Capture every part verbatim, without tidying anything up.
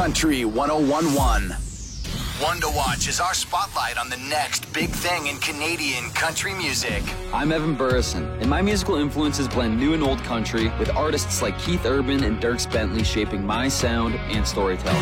Country one oh one point one. One to Watch is our spotlight on the next big thing in Canadian country music. I'm Evan Burrison, and my musical influences blend new and old country with artists like Keith Urban and Dierks Bentley shaping my sound and storytelling.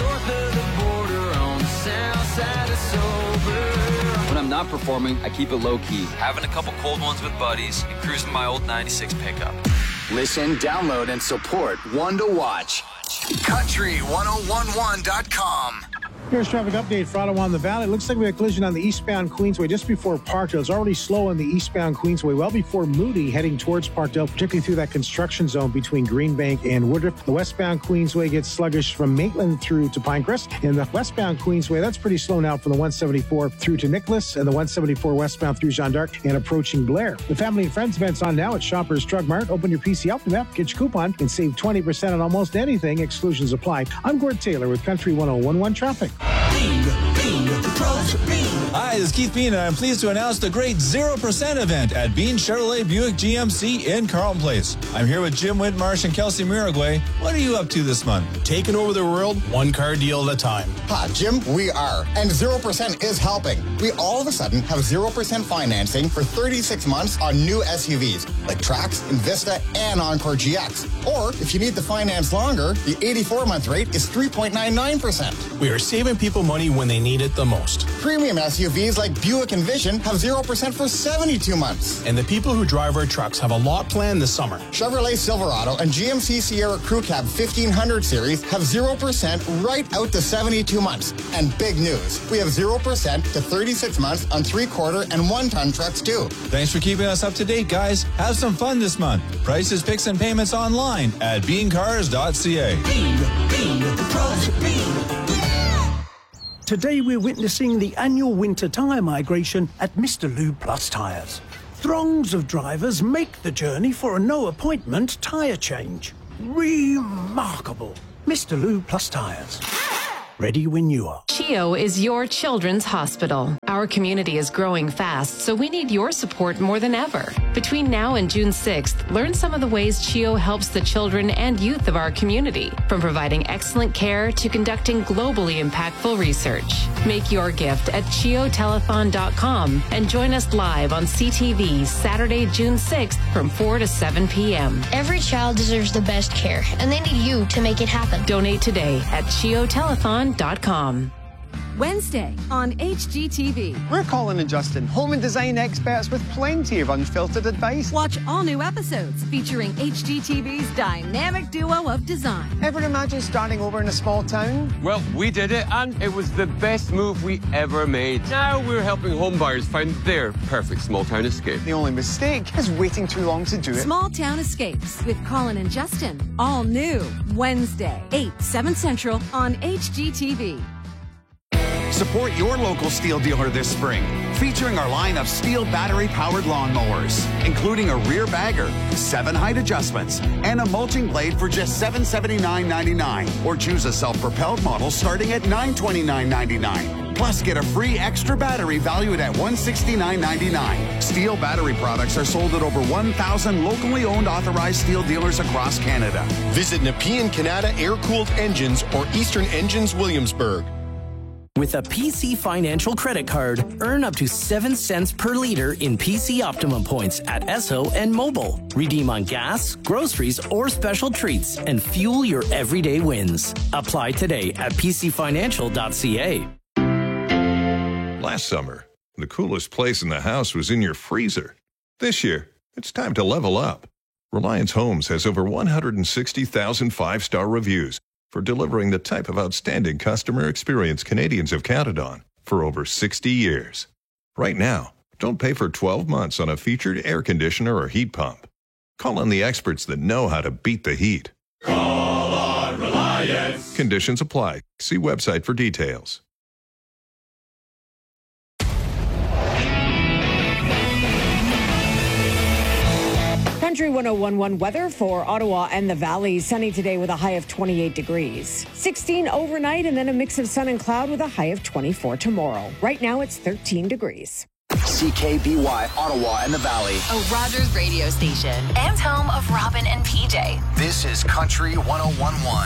When I'm not performing, I keep it low-key, having a couple cold ones with buddies and cruising my old ninety-six pickup. Listen, download, and support One to Watch. country one oh one one dot com. Here's traffic update for Ottawa and the Valley. It looks like we had a collision on the eastbound Queensway just before Parkdale. It's already slow on the eastbound Queensway, well before Moody, heading towards Parkdale, particularly through that construction zone between Greenbank and Woodruff. The westbound Queensway gets sluggish from Maitland through to Pinecrest. And the westbound Queensway, that's pretty slow now from the one seventy-four through to Nicholas and the one seventy-four westbound through Jeanne d'Arc and approaching Blair. The Family and Friends event's on now at Shoppers Drug Mart. Open your P C Optimum app, get your coupon, and save twenty percent on almost anything. Exclusions apply. I'm Gord Taylor with Country one oh one point one Traffic. Hi, this is Keith Bean, and I'm pleased to announce the great zero percent event at Bean Chevrolet Buick G M C in Carlton Place. I'm here with Jim Whitmarsh and Kelsey Miragway. What are you up to this month? Taking over the world, one car deal at a time. Hi, Jim, we are. And zero percent is helping. We all of a sudden have zero percent financing for thirty-six months on new S U Vs, like Trax, Invista, and Encore G X. Or, if you need to finance longer, the eighty-four month rate is three point nine nine percent. We are saving people money when they need it the most. Premium S U Vs like Buick Envision have zero percent for seventy-two months. And the people who drive our trucks have a lot planned this summer. Chevrolet Silverado and G M C Sierra Crew Cab fifteen hundred series have zero percent right out to seventy-two months. And big news, we have zero percent to thirty-six months on three-quarter and one-ton trucks too. Thanks for keeping us up to date, guys. Have some fun this month. Prices, picks, and payments online at bean cars dot c a. Bean, Bean, the pros at Bean. Today we're witnessing the annual winter tyre migration at Mister Lube Plus Tyres. Throngs of drivers make the journey for a no-appointment tyre change. Remarkable. Mister Lube Plus Tyres. Ready when you are. CHEO is your children's hospital. Our community is growing fast, so we need your support more than ever. Between now and June sixth, learn some of the ways CHEO helps the children and youth of our community, from providing excellent care to conducting globally impactful research. Make your gift at cheo telethon dot com and join us live on C T V Saturday, June sixth from four to seven p.m. Every child deserves the best care, and they need you to make it happen. Donate today at cheo telethon dot com. Wednesday on H G T V. We're Colin and Justin, home and design experts with plenty of unfiltered advice. Watch all new episodes featuring H G T V's dynamic duo of design. Ever imagine starting over in a small town? Well, we did it, and it was the best move we ever made. Now we're helping homebuyers find their perfect small town escape. The only mistake is waiting too long to do it. Small Town Escapes with Colin and Justin. All new Wednesday, eight, seven Central on H G T V. Support your local Steel dealer this spring, featuring our line of Steel battery-powered lawnmowers, including a rear bagger, seven height adjustments, and a mulching blade for just seven hundred seventy-nine ninety-nine. Or choose a self-propelled model starting at nine hundred twenty-nine ninety-nine. Plus, get a free extra battery valued at one hundred sixty-nine ninety-nine. Steel battery products are sold at over one thousand locally owned authorized Steel dealers across Canada. Visit Nepean Canada Air-Cooled Engines or Eastern Engines Williamsburg. With a P C Financial credit card, earn up to seven cents per liter in P C Optimum points at Esso and Mobile. Redeem on gas, groceries, or special treats and fuel your everyday wins. Apply today at p c financial dot c a. Last summer, the coolest place in the house was in your freezer. This year, it's time to level up. Reliance Homes has over one hundred sixty thousand five-star reviews for delivering the type of outstanding customer experience Canadians have counted on for over sixty years. Right now, don't pay for twelve months on a featured air conditioner or heat pump. Call on the experts that know how to beat the heat. Call on Reliance. Conditions apply. See website for details. Country one oh one point one weather for Ottawa and the Valley. Sunny today with a high of twenty-eight degrees. sixteen overnight and then a mix of sun and cloud with a high of twenty-four tomorrow. Right now it's thirteen degrees. C K B Y, Ottawa and the Valley. A Rogers radio station and home of Robin and P J. This is Country one oh one point one.